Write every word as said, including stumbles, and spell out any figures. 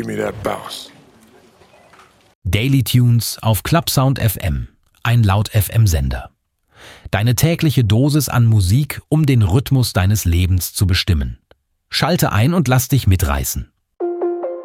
give me that bounce. Daily Tunes auf Clubsound F M, ein Laut-F M-Sender. Deine tägliche Dosis an Musik, um den Rhythmus deines Lebens zu bestimmen. Schalte ein und lass dich mitreißen.